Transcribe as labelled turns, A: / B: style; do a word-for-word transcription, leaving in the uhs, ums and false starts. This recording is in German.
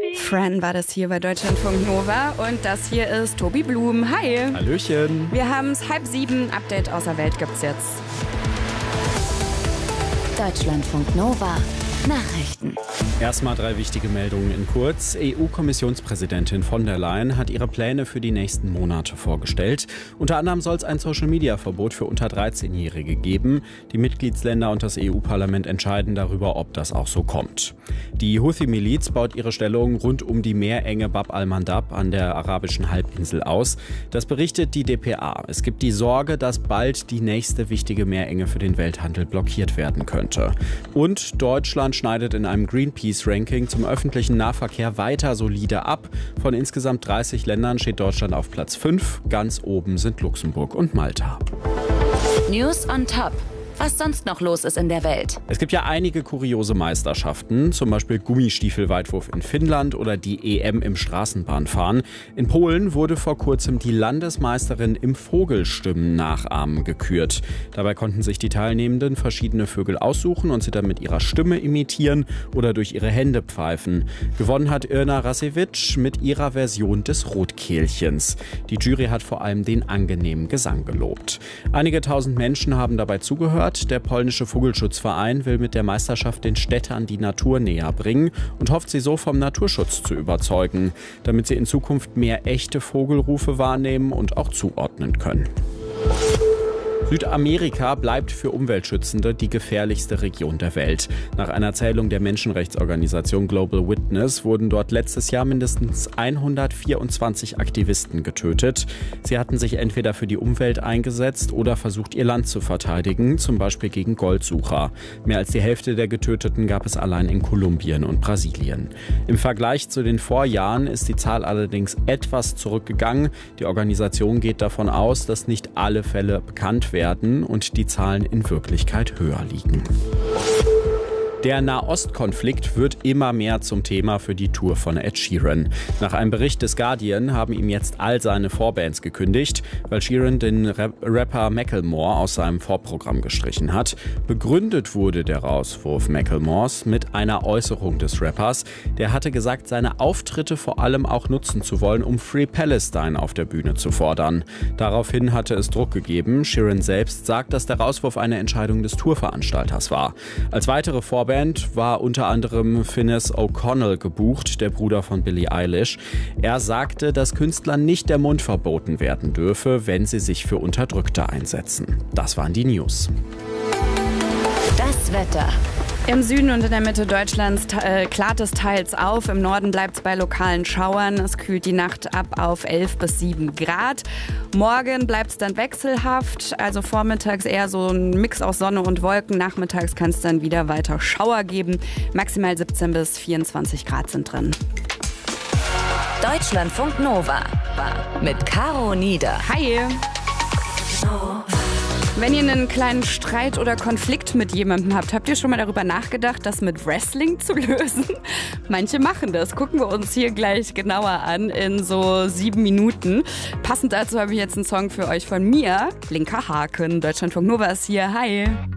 A: Fran war das hier bei Deutschlandfunk Nova und das hier ist Tobi Blum. Hi.
B: Hallöchen.
A: Wir haben es halb sieben. Update aus der Welt gibt's jetzt.
C: Deutschlandfunk Nova. Nachrichten.
B: Erstmal drei wichtige Meldungen in kurz. E U-Kommissionspräsidentin von der Leyen hat ihre Pläne für die nächsten Monate vorgestellt. Unter anderem soll es ein Social-Media-Verbot für unter dreizehnjährige geben. Die Mitgliedsländer und das E U-Parlament entscheiden darüber, ob das auch so kommt. Die Houthi-Miliz baut ihre Stellung rund um die Meerenge Bab al-Mandab an der arabischen Halbinsel aus. Das berichtet die D P A. Es gibt die Sorge, dass bald die nächste wichtige Meerenge für den Welthandel blockiert werden könnte. Und Deutschland schneidet in einem Greenpeace-Ranking zum öffentlichen Nahverkehr weiter solide ab. Von insgesamt dreißig Ländern steht Deutschland auf Platz fünf. Ganz oben sind Luxemburg und Malta.
C: News on Top. Was sonst noch los ist in der Welt.
B: Es gibt ja einige kuriose Meisterschaften, zum Beispiel Gummistiefelweitwurf in Finnland oder die E M im Straßenbahnfahren. In Polen wurde vor kurzem die Landesmeisterin im Vogelstimmen-Nachahmen gekürt. Dabei konnten sich die Teilnehmenden verschiedene Vögel aussuchen und sie dann mit ihrer Stimme imitieren oder durch ihre Hände pfeifen. Gewonnen hat Irna Rasewicz mit ihrer Version des Rotkehlchens. Die Jury hat vor allem den angenehmen Gesang gelobt. Einige tausend Menschen haben dabei zugehört. Der polnische Vogelschutzverein will mit der Meisterschaft den Städtern die Natur näher bringen und hofft, sie so vom Naturschutz zu überzeugen, damit sie in Zukunft mehr echte Vogelrufe wahrnehmen und auch zuordnen können. Südamerika bleibt für Umweltschützende die gefährlichste Region der Welt. Nach einer Zählung der Menschenrechtsorganisation Global Witness wurden dort letztes Jahr mindestens hundertvierundzwanzig Aktivisten getötet. Sie hatten sich entweder für die Umwelt eingesetzt oder versucht, ihr Land zu verteidigen, zum Beispiel gegen Goldsucher. Mehr als die Hälfte der Getöteten gab es allein in Kolumbien und Brasilien. Im Vergleich zu den Vorjahren ist die Zahl allerdings etwas zurückgegangen. Die Organisation geht davon aus, dass nicht alle Fälle bekannt werden. werden und die Zahlen in Wirklichkeit höher liegen. Der Nahostkonflikt wird immer mehr zum Thema für die Tour von Ed Sheeran. Nach einem Bericht des Guardian haben ihm jetzt all seine Vorbands gekündigt, weil Sheeran den Rapper Macklemore aus seinem Vorprogramm gestrichen hat. Begründet wurde der Rauswurf Macklemores mit einer Äußerung des Rappers. Der hatte gesagt, seine Auftritte vor allem auch nutzen zu wollen, um Free Palestine auf der Bühne zu fordern. Daraufhin hatte es Druck gegeben. Sheeran selbst sagt, dass der Rauswurf eine Entscheidung des Tourveranstalters war. Als weitere Vorband war unter anderem Finneas O'Connell gebucht, der Bruder von Billie Eilish. Er sagte, dass Künstlern nicht der Mund verboten werden dürfe, wenn sie sich für Unterdrückte einsetzen. Das waren die News.
C: Das Wetter.
A: Im Süden und in der Mitte Deutschlands äh, klart es teils auf. Im Norden bleibt es bei lokalen Schauern. Es kühlt die Nacht ab auf elf bis sieben Grad. Morgen bleibt es dann wechselhaft. Also vormittags eher so ein Mix aus Sonne und Wolken. Nachmittags kann es dann wieder weiter Schauer geben. Maximal siebzehn bis vierundzwanzig Grad sind drin.
C: Deutschlandfunk Nova mit Caro Nieder.
A: Hi. Wenn ihr einen kleinen Streit oder Konflikt mit jemandem habt, habt ihr schon mal darüber nachgedacht, das mit Wrestling zu lösen? Manche machen das. Gucken wir uns hier gleich genauer an in so sieben Minuten. Passend dazu habe ich jetzt einen Song für euch von mir. Linker Haken. Deutschlandfunk Nova ist hier. Hi.